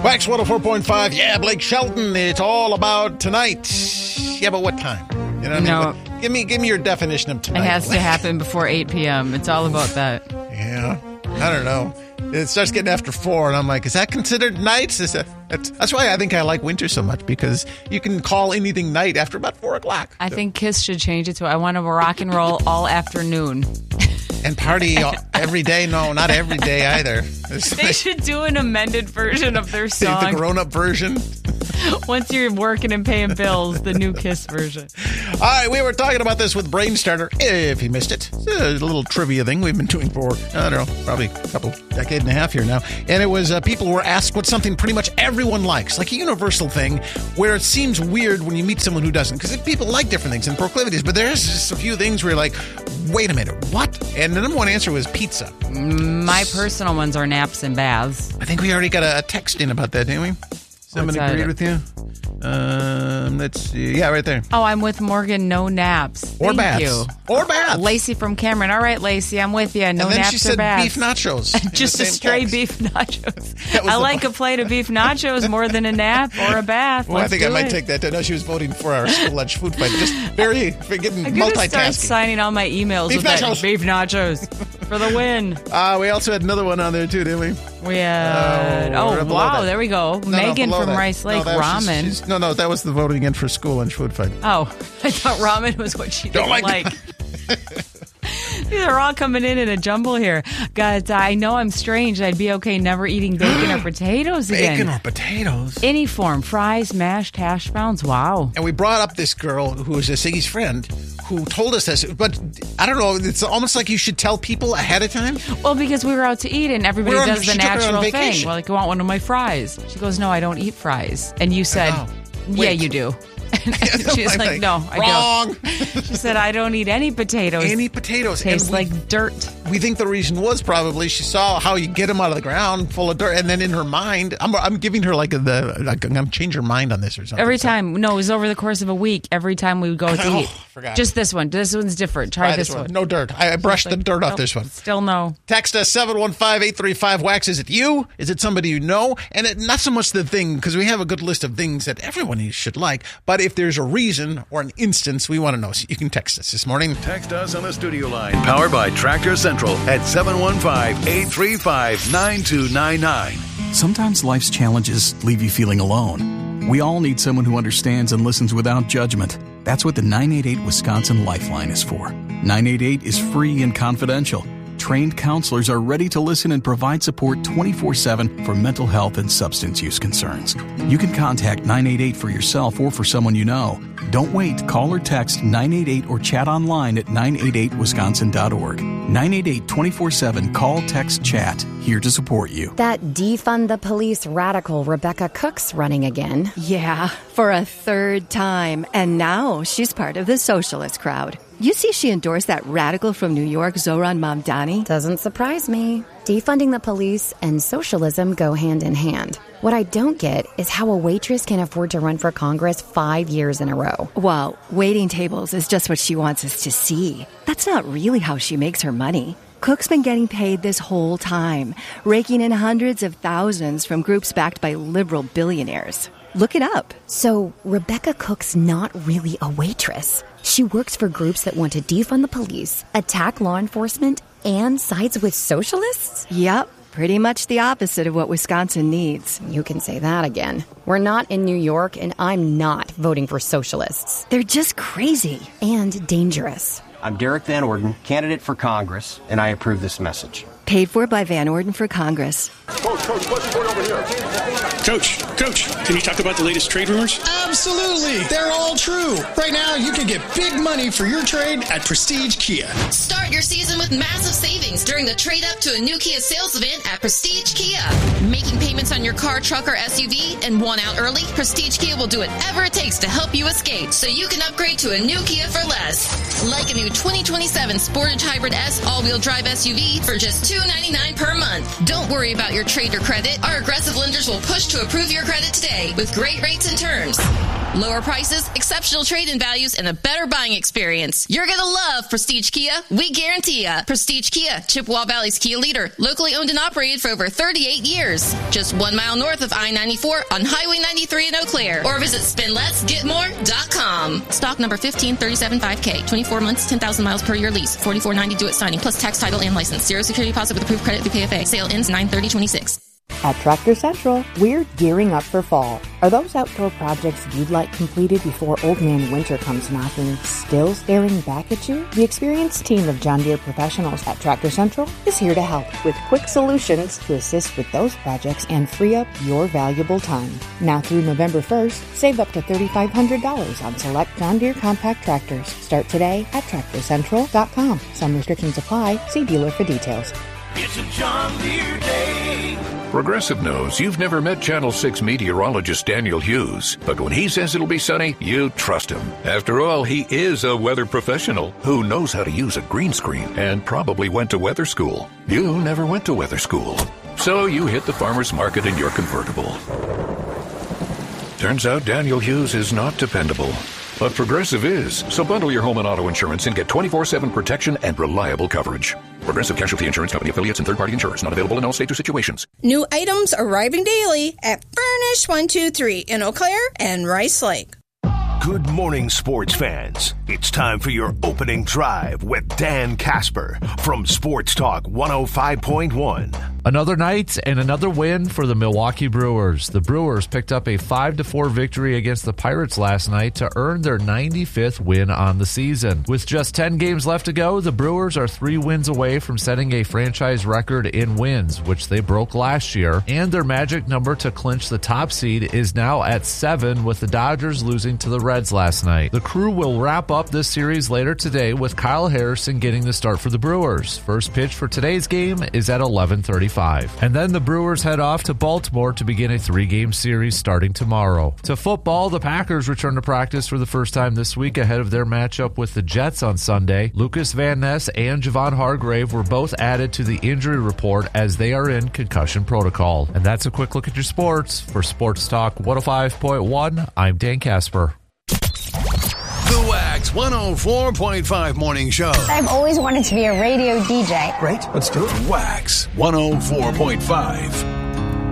Wax 104.5. Yeah, Blake Shelton. It's all about tonight. Yeah, but what time? You know what I mean? Give me your definition of tonight. It has to happen before 8 p.m. It's all about that. Yeah. I don't know. It starts getting after 4, and I'm like, is that considered nights? That's why I think I like winter so much, because you can call anything night after about 4 o'clock. I think Kiss should change it to I want to rock and roll all afternoon. And party every day? No, not every day either. They should do an amended version of their song. The grown-up version? Once you're working and paying bills, the new Kiss version. All right, we were talking about this with Brainstarter, if you missed it. It's a little trivia thing we've been doing for, I don't know, probably a decade and a half here now. And it was people were asked what's something pretty much everyone likes, like a universal thing, where it seems weird when you meet someone who doesn't. Because people like different things and proclivities, but there's just a few things where you're like, wait a minute, what? And the number one answer was pizza. My personal ones are naps and baths. I think we already got a text in about that, didn't we? Someone agreed with you? Let's see. Yeah, right there. Oh, I'm with Morgan. No naps. Or Thank baths. you. Or baths. Lacey from Cameron. All right, Lacey, I'm with you. No and then naps she said or baths. beef nachos. Just a straight text. beef nachos. I like a plate of beef nachos more than a nap or a bath. Well, I think I might take that. I know she was voting for our school lunch food fight. Just forgetting I'm going to start multitasking. signing all my emails Beef with nachos. that beef nachos for the win. We also had another one on there, too, didn't we? We had... wow, there we go. Megan from that. Rice Lake, ramen. No, that was the voting again for school lunch food fight. Oh, I thought ramen was what she didn't like. These are all coming in a jumble here. Guys, I know I'm strange. I'd be okay never eating bacon or potatoes again. Bacon or potatoes? Any form. Fries, mashed, hash browns. Wow. And we brought up this girl who was Siggy's friend who told us this. But I don't know. It's almost like you should tell people ahead of time. Well, because we were out to eat and everybody does the natural thing. Well, like, you want one of my fries? She goes, no, I don't eat fries. And you said, yeah, you do. She's like, no, I don't. She said, I don't eat any potatoes. Any potatoes. Tastes like dirt. We think the reason was probably she saw how you get them out of the ground full of dirt. And then in her mind, I'm giving her I'm going to change her mind on this or something. Every time. No, it was over the course of a week. Every time we would go to eat. Forgot. Just this one. This one's different. Try this one. No dirt. I brushed the dirt off this one. Still no. Text us 715-835-WAX. Is it you? Is it somebody you know? And not so much the thing, because we have a good list of things that everyone should like. But if there's a reason or an instance, we want to know. So you can text us this morning. Text us on the studio line, powered by Tractor Central at 715-835-9299. Sometimes life's challenges leave you feeling alone. We all need someone who understands and listens without judgment. That's what the 988 Wisconsin Lifeline is for. 988 is free and confidential. Trained counselors are ready to listen and provide support 24/7 for mental health and substance use concerns. You can contact 988 for yourself or for someone you know. Don't wait. Call or text 988 or chat online at 988wisconsin.org. 988 24/7. Call, text, chat. Here to support you. That defund the police radical Rebecca Cook's running again. Yeah, for a third time. And now she's part of the socialist crowd. You see she endorsed that radical from New York, Zohran Mamdani? Doesn't surprise me. Defunding the police and socialism go hand in hand. What I don't get is how a waitress can afford to run for Congress 5 years in a row. Well, waiting tables is just what she wants us to see. That's not really how she makes her money. Cook's been getting paid this whole time, raking in hundreds of thousands from groups backed by liberal billionaires. Look it up. So Rebecca Cook's not really a waitress. She works for groups that want to defund the police, attack law enforcement, and sides with socialists? Yep, pretty much the opposite of what Wisconsin needs. You can say that again. We're not in New York, and I'm not voting for socialists. They're just crazy. And dangerous. I'm Derek Van Orden, candidate for Congress, and I approve this message. Paid for by Van Orden for Congress. Coach, what's going over here? Coach, can you talk about the latest trade rumors? Absolutely. They're all true. Right now, you can get big money for your trade at Prestige Kia. Start your season with massive savings during the trade up to a new Kia sales event at Prestige Kia. Making payments on your car, truck, or SUV and want out early? Prestige Kia will do whatever it takes to help you escape so you can upgrade to a new Kia for less. Like a new 2027 Sportage Hybrid S all-wheel drive SUV for just $299 per month. Don't worry about your trade or credit. Our aggressive lenders will push to approve your credit today with great rates and terms. Lower prices, exceptional trade-in values, and a better buying experience. You're going to love Prestige Kia. We guarantee ya. Prestige Kia, Chippewa Valley's Kia leader. Locally owned and operated for over 38 years. Just 1 mile north of I-94 on Highway 93 in Eau Claire. Or visit spendlessgetmore.com. Stock number 15375K. 24 months, 10,000 miles per year lease. $44.90 due at signing, plus tax, title, and license. Zero security deposit with approved credit through PFA. Sale ends 9/30/26. At Tractor Central, we're gearing up for fall. Are those outdoor projects you'd like completed before Old Man Winter comes knocking still staring back at you? The experienced team of John Deere professionals at Tractor Central is here to help with quick solutions to assist with those projects and free up your valuable time. Now through November 1st, save up to $3,500 on select John Deere compact tractors. Start today at TractorCentral.com. Some restrictions apply. See dealer for details. It's a John Deere day. Progressive knows you've never met Channel 6 meteorologist Daniel Hughes, but when he says it'll be sunny, you trust him. After all, he is a weather professional who knows how to use a green screen and probably went to weather school. You never went to weather school, so you hit the farmer's market in your convertible. Turns out Daniel Hughes is not dependable, but Progressive is. So bundle your home and auto insurance and get 24/7 protection and reliable coverage. Progressive Casualty Insurance Company affiliates and third-party insurers. Not available in all states or situations. New items arriving daily at Furnish 123 in Eau Claire and Rice Lake. Good morning, sports fans. It's time for your opening drive with Dan Casper from Sports Talk 105.1. Another night and another win for the Milwaukee Brewers. The Brewers picked up a 5-4 victory against the Pirates last night to earn their 95th win on the season. With just 10 games left to go, the Brewers are 3 wins away from setting a franchise record in wins, which they broke last year, and their magic number to clinch the top seed is now at 7, with the Dodgers losing to the Reds last night. The Crew will wrap up this series later today with Kyle Harrison getting the start for the Brewers. First pitch for today's game is at 11:35. And then the Brewers head off to Baltimore to begin a 3-game series starting tomorrow. To football, the Packers return to practice for the first time this week ahead of their matchup with the Jets on Sunday. Lucas Van Ness and Javon Hargrave were both added to the injury report as they are in concussion protocol. And that's a quick look at your sports. For Sports Talk 105.1, I'm Dan Casper. The Wax 104.5 Morning Show. I've always wanted to be a radio DJ. Great, let's do it. Wax 104.5.